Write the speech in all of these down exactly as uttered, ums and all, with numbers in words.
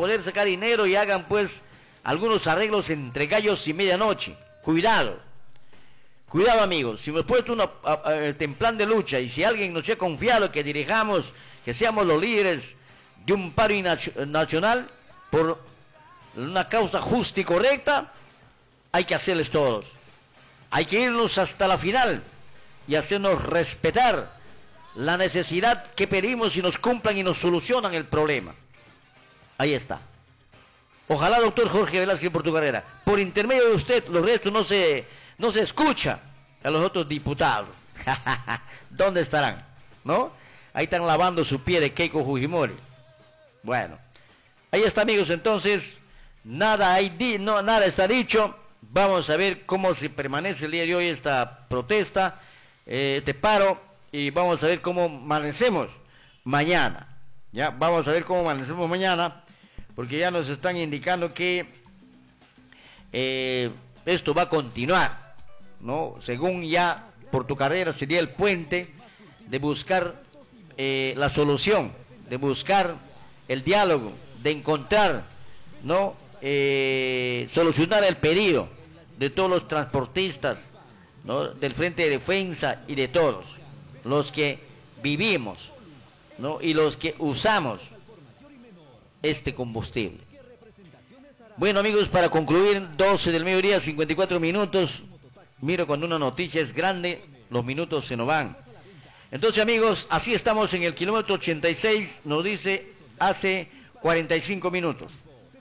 poder sacar dinero y hagan pues algunos arreglos entre gallos y medianoche. Cuidado, cuidado amigos, si hemos puesto una, a, a, en plan de lucha y si alguien nos ha confiado que dirijamos, que seamos los líderes de un paro nacional por una causa justa y correcta, hay que hacerles todos. Hay que irnos hasta la final y hacernos respetar la necesidad que pedimos y nos cumplan y nos solucionan el problema. Ahí está. Ojalá, doctor Jorge Velázquez Portucarrera, por intermedio de usted, los restos no se, no se escucha a los otros diputados. ¿Dónde estarán? ¿No? Ahí están lavando su pie de Keiko Fujimori. Bueno, ahí está amigos, entonces, nada, hay di no, nada está dicho. Vamos a ver cómo se permanece el día de hoy esta protesta, eh, este paro, y vamos a ver cómo amanecemos mañana. Ya, vamos a ver cómo amanecemos mañana, porque ya nos están indicando que eh, esto va a continuar, ¿no? Según ya Portucarrera sería el puente de buscar eh, la solución, de buscar el diálogo, de encontrar, ¿no? Eh, solucionar el pedido de todos los transportistas, ¿no? Del Frente de Defensa y de todos los que vivimos, ¿no? Y los que usamos este combustible. Bueno amigos, para concluir, doce del mediodía, cincuenta y cuatro minutos. Miro cuando una noticia es grande, los minutos se nos van. Entonces amigos, así estamos en el kilómetro ochenta y seis, nos dice hace cuarenta y cinco minutos.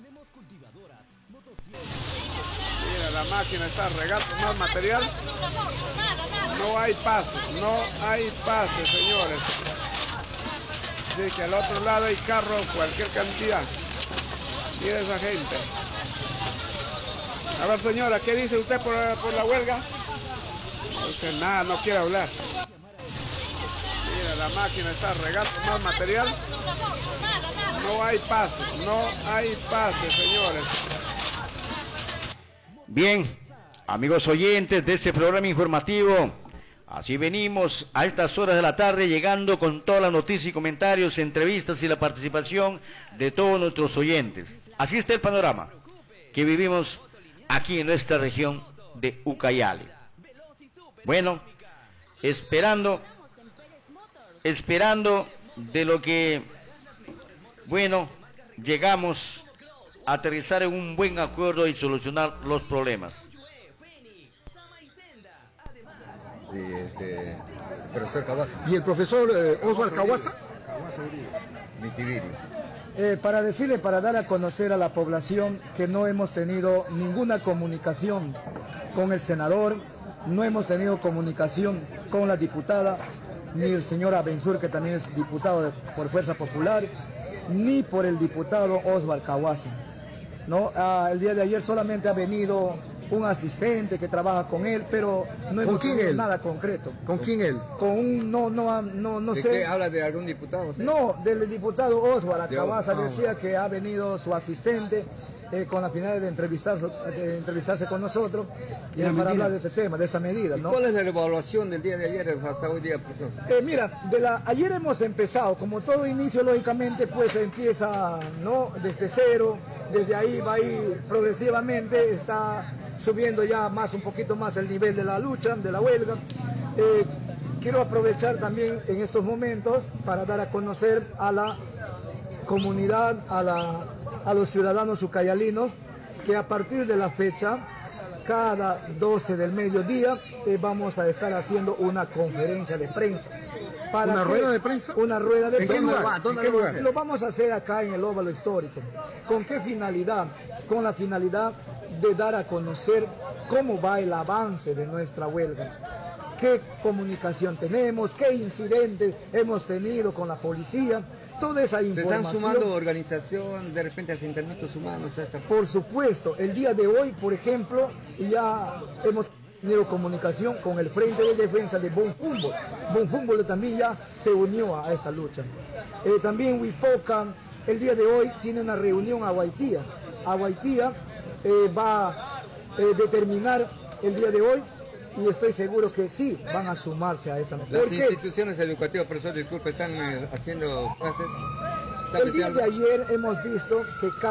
Mira, la máquina está regando más material. No hay pase, no hay pase, señores. Así que al otro lado hay carros, cualquier cantidad. Mira esa gente. A ver, señora, ¿qué dice usted por, por la huelga? No dice nada, no quiere hablar. Mira, la máquina está regando más material. No hay pase, no hay pase, señores. Bien, amigos oyentes de este programa informativo, así venimos a estas horas de la tarde, llegando con todas las noticias y comentarios, entrevistas y la participación de todos nuestros oyentes. Así está el panorama que vivimos aquí en nuestra región de Ucayali. Bueno, esperando, esperando de lo que, bueno, llegamos a aterrizar en un buen acuerdo y solucionar los problemas. Y este, profesor Cavazza. ¿Y el profesor eh, Oswald Cavazza? Eh, para decirle, para dar a conocer a la población que no hemos tenido ninguna comunicación con el senador, no hemos tenido comunicación con la diputada, ni el señor Abensur, que también es diputado de, por Fuerza Popular, ni por el diputado Oswald Cavazza. ¿No? Ah, el día de ayer solamente ha venido un asistente que trabaja con él, pero no hemos tenido nada concreto. ¿Con quién él? Con un, no, no, no, no ¿De sé. qué habla de algún diputado? ¿Sí? No, del diputado Oswald De Cavazza oh, decía que ha venido su asistente eh, con la finalidad de, entrevistar, de entrevistarse con nosotros y para hablar de ese tema, de esa medida, ¿no? ¿Y cuál es la evaluación del día de ayer hasta hoy día, profesor? Eh, mira, de la, ayer hemos empezado, como todo inicio, lógicamente, pues empieza, ¿no? Desde cero, desde ahí va a ir progresivamente, está subiendo ya más, un poquito más el nivel de la lucha, de la huelga. Eh, quiero aprovechar también en estos momentos para dar a conocer a la comunidad, a, la, a los ciudadanos ucayalinos, que a partir de la fecha, cada doce del mediodía, eh, vamos a estar haciendo una conferencia de prensa. ¿Una que, rueda de prensa? Una rueda de ¿En prensa. qué lugar? ¿Dónde ¿En qué lo lugar? Lo vamos a hacer acá en el óvalo histórico. ¿Con qué finalidad? Con la finalidad de dar a conocer cómo va el avance de nuestra huelga, qué comunicación tenemos, qué incidentes hemos tenido con la policía, toda esa información. ¿Se están sumando organización, de repente asentamientos humanos? Esta... Por supuesto, el día de hoy, por ejemplo, ya hemos tenido comunicación con el Frente de Defensa de Bonfumbo. Bonfumbo también ya se unió a esta lucha. Eh, también Huipoca, el día de hoy, tiene una reunión a Guaitía. A Guaitía eh, va a eh, determinar el día de hoy, y estoy seguro que sí van a sumarse a esta. Las instituciones educativas, profesor, disculpe, están eh, haciendo clases. El día de ayer hemos visto que